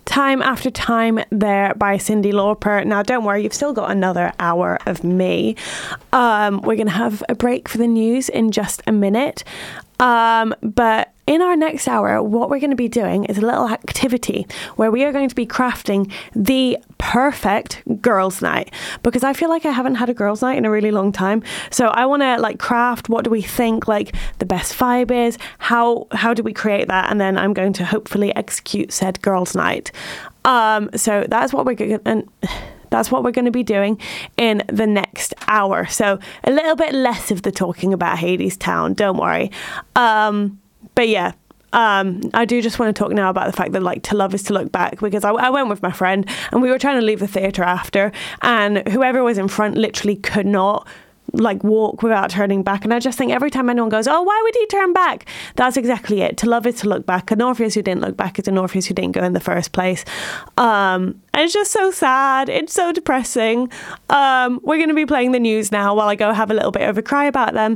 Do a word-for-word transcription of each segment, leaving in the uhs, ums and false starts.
Time After Time there by Cyndi Lauper. Now, don't worry, you've still got another hour of me. Um, we're going to have a break for the news in just a minute. Um, but in our next hour, what we're going to be doing is a little activity where we are going to be crafting the perfect girls' night, because I feel like I haven't had a girls' night in a really long time. So I want to like craft, what do we think like the best vibe is? How how do we create that? And then I'm going to hopefully execute said girls' night. Um, so that's what we're going to... That's what we're going to be doing in the next hour. So a little bit less of the talking about Hadestown, don't worry. Um, but yeah, um, I do just want to talk now about the fact that like to love is to look back, because I, I went with my friend and we were trying to leave the theatre after, and whoever was in front literally could not like walk without turning back. And I just think every time anyone goes, oh, why would he turn back? That's exactly it. To love is to look back. An Orpheus who didn't look back is an Orpheus who didn't go in the first place. Um, and it's just so sad. It's so depressing. Um, we're going to be playing the news now while I go have a little bit of a cry about them.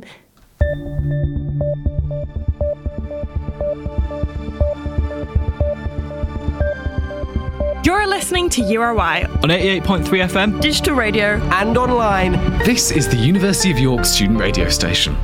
You're listening to U R Y on eighty-eight point three F M, digital radio, and online. This is the University of York student radio station.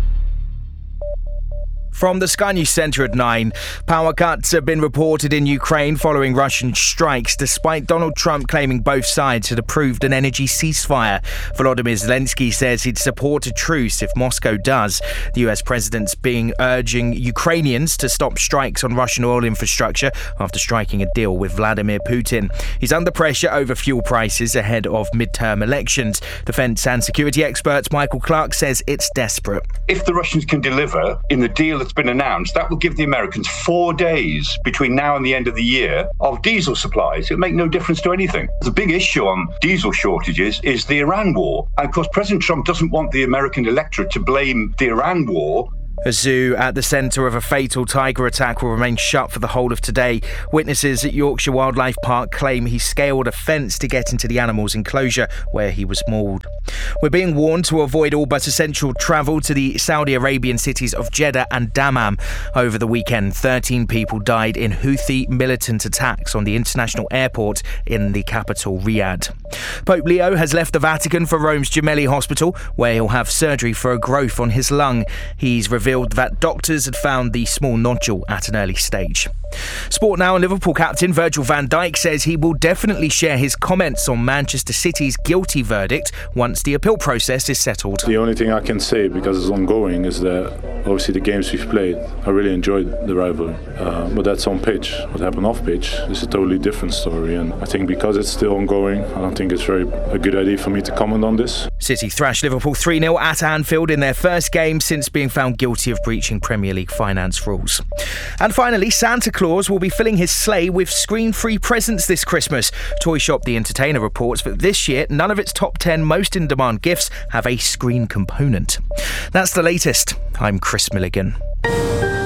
From the Sky News Centre at nine, power cuts have been reported in Ukraine following Russian strikes, despite Donald Trump claiming both sides had approved an energy ceasefire. Volodymyr Zelensky says he'd support a truce if Moscow does. The U S president's been urging Ukrainians to stop strikes on Russian oil infrastructure after striking a deal with Vladimir Putin. He's under pressure over fuel prices ahead of midterm elections. Defence and security expert Michael Clark says it's desperate. If the Russians can deliver in the deal that's been announced, that will give the Americans four days between now and the end of the year of diesel supplies. It'll make no difference to anything. The big issue on diesel shortages is the Iran war. And of course, President Trump doesn't want the American electorate to blame the Iran war. A zoo at the centre of a fatal tiger attack will remain shut for the whole of today. Witnesses at Yorkshire Wildlife Park claim he scaled a fence to get into the animal's enclosure, where he was mauled. We're being warned to avoid all but essential travel to the Saudi Arabian cities of Jeddah and Dammam. Over the weekend, thirteen people died in Houthi militant attacks on the international airport in the capital, Riyadh. Pope Leo has left the Vatican for Rome's Gemelli Hospital, where he'll have surgery for a growth on his lung. He's revealed that doctors had found the small nodule at an early stage. Sport now, and Liverpool captain Virgil van Dijk says he will definitely share his comments on Manchester City's guilty verdict once the appeal process is settled. The only thing I can say, because it's ongoing, is that obviously the games we've played, I really enjoyed the rivalry. Uh, but that's on pitch. What happened off pitch is a totally different story, and I think because it's still ongoing, I don't think it's very a good idea for me to comment on this. City thrashed Liverpool three nil at Anfield in their first game since being found guilty of breaching Premier League finance rules. And finally, Santa Claus will be filling his sleigh with screen-free presents this Christmas. Toy Shop The Entertainer reports that this year, none of its top ten most in-demand gifts have a screen component. That's the latest. I'm Chris Milligan.